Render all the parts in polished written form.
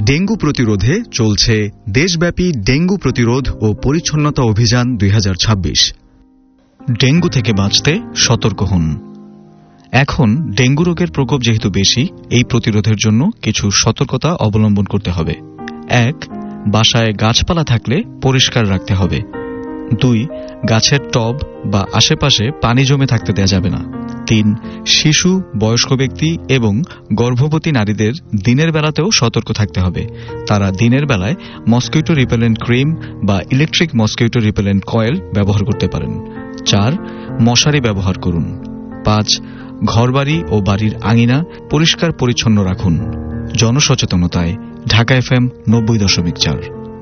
Dengue প্রতিরোধে চলছে দেশব্যাপী ডেঙ্গু প্রতিরোধ ও পরিচ্ছন্নতা অভিযান 2026। ডেঙ্গু থেকে বাঁচতে সতর্ক হন। এখন ডেঙ্গু রোগের প্রকোপ যেহেতু বেশি, এই প্রতিরোধের জন্য কিছু সতর্কতা অবলম্বন করতে হবে। 1. বাসায় গাছপালা থাকলে পরিষ্কার রাখতে হবে। 2. গাছের টব বা আশেপাশে পানি জমে থাকতে দেওয়া যাবে না। 3. শিশু, বয়স্ক ব্যক্তি এবং গর্ভবতী নারীদের দিনের বেলাতেও সতর্ক থাকতে হবে। তারা দিনের বেলায় মসকিউটো রিপেলেন্ট ক্রিম বা ইলেকট্রিক মসকিউটো রিপেলেন্ট কয়েল ব্যবহার করতে পারেন। 4. মশারি ব্যবহার করুন। 5. ঘরবাড়ি ও বাড়ির আঙিনা পরিষ্কার পরিচ্ছন্ন রাখুন। জনসচেতনতায় Dhaka FM 90.4।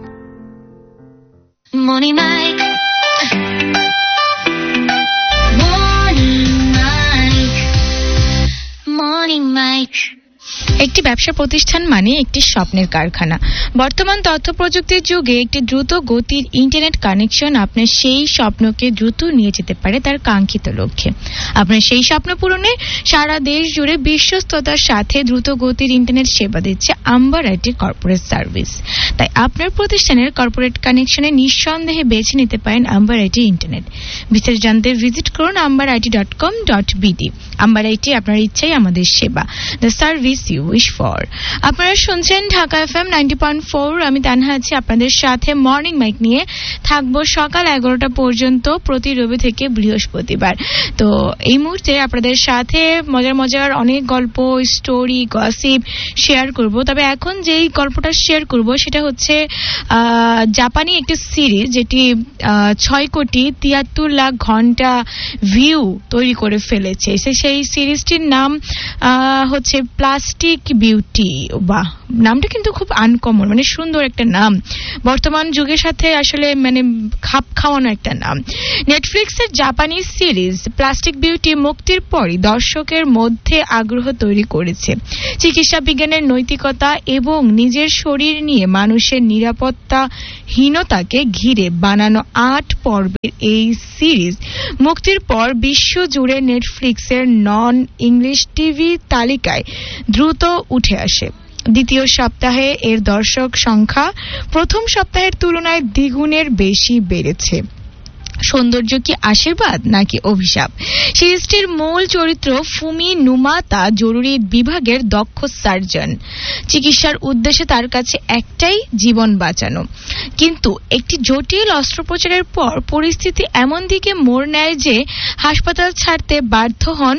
Morning Mike. Morning Mike. একটি ব্যবসা প্রতিষ্ঠান মানে একটি স্বপ্নের কারখানা। বর্তমান তথ্য প্রযুক্তির যুগে একটি দ্রুত গতির ইন্টারনেট কানেকশন আপনার সেই স্বপ্নকে দ্রুত নিয়ে যেতে পারে তার কাঙ্ক্ষিত লক্ষ্যে। আপনার সেই স্বপ্ন পূরণে সারা দেশ জুড়ে বিশ্বস্ততার সাথে দ্রুত গতির ইন্টারনেট সেবা দিচ্ছে আম্বার আইটি কর্পোরেট সার্ভিস। তাই আপনার প্রতিষ্ঠানের কর্পোরেট কানেকশনে নিঃসন্দেহে বেছে নিতে পারেন আম্বার আইটি ইন্টারনেট। বিস্তারিত জানতে ভিজিট করুন ambarit.com.bd। আম্বার আইটি, আপনার ইচ্ছাই আমাদের সেবা, the service you wish for. আপনারা শুনছেন ঢাকা FM 90.4। আমি তানহা আছি আপনাদের সাথে। মর্নিং মাইক নিয়ে থাকবো সকাল 11টা পর্যন্ত, প্রতি রবি থেকে বৃহস্পতিবার। তো এই মুহূর্তে আপনাদের সাথে মজার মজার অনেক গল্প, স্টোরি, গসিপ শেয়ার করব। তবে এখন যেই গল্পটা শেয়ার করব সেটা হচ্ছে জাপানি একটি সিরিজ, যেটি 6,73,00,000 ঘন্টা ভিউ তৈরি করে ফেলেছে। সেই সিরিজটির নাম হচ্ছে প্লাস্টিক বিউটি। বাহ, নামটা কিন্তু খুব আনকমন, মানে সুন্দর একটা নাম, বর্তমান যুগের সাথে আসলে মানে খাপ খাওয়ানো একটা নাম। নেটফ্লিক্সের জাপানি সিরিজ প্লাস্টিক বিউটি মুক্তির পরই দর্শকের মধ্যে আগ্রহ তৈরি করেছে। চিকিৎসা বিজ্ঞানের নৈতিকতা এবং নিজের শরীর নিয়ে মানুষের নিরাপত্তাহীনতাকে ঘিরে বানানো 8 পর্বের এই সিরিজ মুক্তির পর বিশ্বজুড়ে নেটফ্লিক্সের নন ইংলিশ টিভি তালিকায় দ্রুত উঠে আসে। দ্বিতীয় সপ্তাহে এর দর্শক সংখ্যা প্রথম সপ্তাহের তুলনায় দ্বিগুণের বেশি বেড়েছে। সৌন্দর্য কি আশীর্বাদ নাকি অভিশাপ? সিরিজটির মূল চরিত্র ফুমি নুমাতা জরুরি বিভাগের দক্ষ সার্জন। চিকিৎসার উদ্দেশ্যে তার কাছে একটাই, জীবন বাঁচানো। কিন্তু একটি জটিল অস্ত্রোপচারের পর পরিস্থিতি এমন দিকে মোড় নেয় যে হাসপাতাল ছাড়তে বাধ্য হন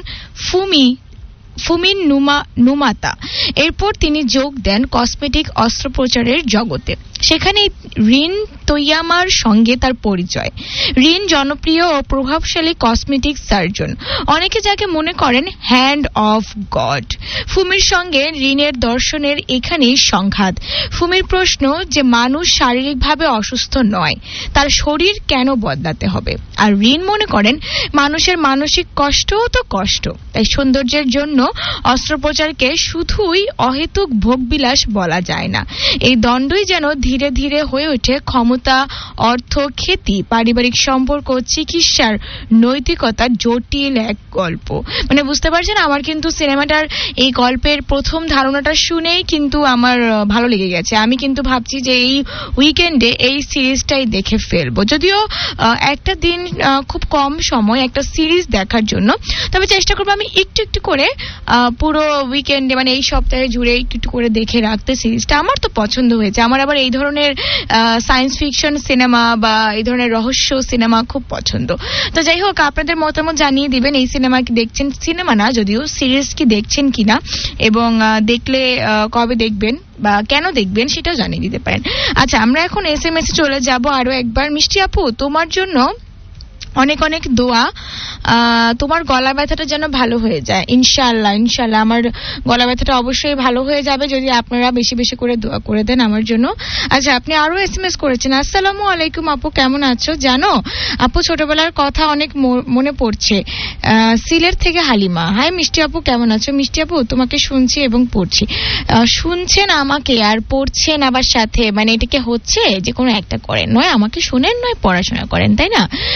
ফুমিন নুমাতা। এরপর তিনি যোগ দেন কসমেটিক অস্ত্রোপচারের জগতে। সেখানে রিন তোয়ামার সঙ্গে তার পরিচয়। রিন জনপ্রিয় ও প্রভাবশালী কসমেটিক সার্জন, অনেকে যাকে মনে করেন হ্যান্ড অফ গড। ফুমির সঙ্গে রিনের দর্শনের এখানেই সংঘাত। ফুমির প্রশ্ন যে মানুষ শারীরিকভাবে অসুস্থ নয়, তার শরীর কেন বদলাতে হবে? আর রিন মনে করেন মানুষের মানসিক কষ্টও তো কষ্ট, তাই সৌন্দর্যের জন্য অস্ত্রোপচারকে শুধুই অহেতুক ভোগবিলাস বলা যায় না। এই দ্বন্দ্বই যেন ধীরে ধীরে হয়ে ওঠে ক্ষমতা, অর্থ, খ্যাতি, পারিবারিক সম্পর্ক, চিকিৎসার নৈতিকতা জটিল এক গল্প। মানে বুঝতে পারছেন, আমার কিন্তু সিনেমাটার এই গল্পের প্রথম ধারণাটা শুনেই কিন্তু আমার ভালো লেগে গেছে। আমি কিন্তু ভাবছি যে এই উইকেন্ডে এই সিরিজটাই দেখে ফেলবো। যদিও একটা দিন খুব কম সময় একটা সিরিজ দেখার জন্য, তবে চেষ্টা করবো আমি একটু একটু করে পুরো উইকেন্ডে, মানে এই সপ্তাহে জুড়ে একটু একটু করে দেখে রাখতে সিরিজটা। আমার তো পছন্দ হয়েছে। আমার আবার এই ধরনের সায়েন্স ফিকশন সিনেমা বা এই ধরনের রহস্য সিনেমা খুব পছন্দ। তো যাই হোক, আপনাদের মতামত জানিয়ে দিবেন এই সিনেমা কি দেখছেন, সিনেমা না যদিও সিরিজ কি দেখছেন কিনা, এবং দেখলে কবে দেখবেন বা কেন দেখবেন সেটাও জানিয়ে দিতে পারেন। আচ্ছা, আমরা এখন SMS এ চলে যাব আরো একবার। মিষ্টি আপু, তোমার জন্য অনেক অনেক দোয়া। তোমার গলা ব্যথাটা যেন ভালো হয়ে যায়, ইনশাআল্লাহ। ইনশাআল্লাহ আমার গলা ব্যথাটা অবশ্যই ভালো হয়ে যাবে যদি আপনারা বেশি বেশি করে দোয়া করে দেন আমার জন্য। আচ্ছা, আপনি আরো SMS করেছেন। আসসালামু আলাইকুম আপু, কেমন আছো? জানো আপু, ছোটবেলার কথা অনেক মনে পড়ছে। সিলেট থেকে হালিমা। হাই মিষ্টি আপু, কেমন আছো? মিষ্টি আপু, তোমাকে শুনছি এবং পড়ছি। শুনছেন আমাকে আর পড়ছেন আবার সাথে, মানে এটাকে হচ্ছে যে কোনো একটা করেন, নয় আমাকে শুনেন নয় পড়াশোনা করেন, তাই না? আর যদি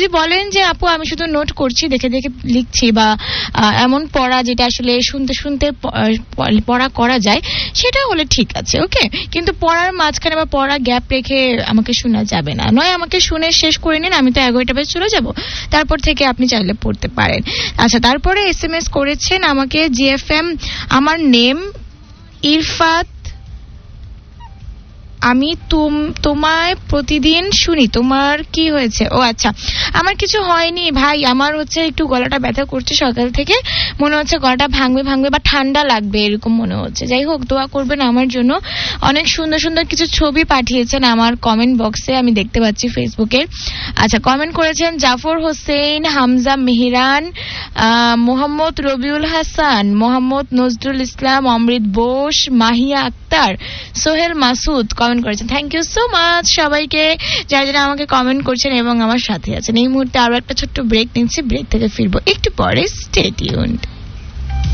যদি বলেন যে আপু আমি শুধু নোট করছি, দেখে দেখে লিখছি, বা এমন পড়া যেটা আসলে শুনতে শুনতে পড়া করা যায়, সেটা হলে ঠিক আছে, ওকে। কিন্তু পড়ার মাঝখানে বা পড়া গ্যাপ রেখে আমাকে শোনা যাবে না। নয় আমাকে শুনে শেষ করে নিন, আমি তো 11টা বাজে চলে যাব, তারপর থেকে আপনি চাইলে পড়তে পারেন। আচ্ছা, তারপরে SMS করেছেন আমাকে জিএফএম, আমার নেম ইরফাত, আমি তোমায় প্রতিদিন শুনি, তোমার কি হয়েছে? ও আচ্ছা, আমার কিছু হয়নি ভাই, আমার হচ্ছে একটু গলাটা ব্যথা করছে সকাল থেকে, মনে হচ্ছে গলাটা ভাঙবে ভাঙবে বা ঠান্ডা লাগবে এরকম মনে হচ্ছে। যাই হোক, দোয়া করবেন আমার জন্য। অনেক সুন্দর সুন্দর কিছু ছবি পাঠিয়েছেন আমার কমেন্ট বক্সে, আমি দেখতে পাচ্ছি ফেসবুকে। আচ্ছা, কমেন্ট করেছেন জাফর হোসেন, হামজা মেহরান, মোহাম্মদ রবিউল হাসান, মোহাম্মদ নজরুল ইসলাম, অমৃত বোস, মাহিয়া আক্তার, সোহেল মাসুদ কমেন্ট করেছেন। থ্যাংক ইউ সো মাচ সবাইকে যারা যারা আমাকে কমেন্ট করছেন এবং আমার সাথে আছেন। এই মুহূর্তে আরো একটা ছোট্ট ব্রেক নিচ্ছি, ব্রেক থেকে ফিরবো একটু পরে। Stay tuned.